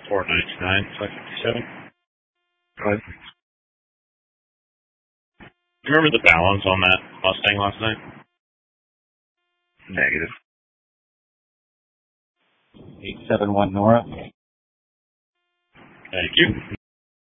499, 557. Go ahead. Do you remember the balance on that Mustang last night? Negative. 871 Nora. Thank you.